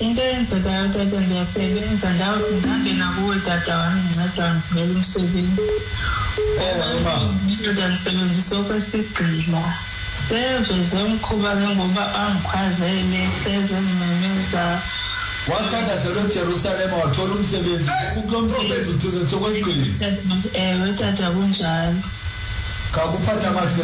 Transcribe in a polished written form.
into eyenzekayo tata ndiyasebenza ndangena kuwe tata wami ndinceda ngivele umsebenzi ndisebenzisa okwesigxila seveze umkhuba ke ngoba angikhwazele sezememeza wathandazelwe eJerusalem wathola umsebenzi kulo msebenzi uthokozelwe ewe tata kunjalo kakuphatha kahle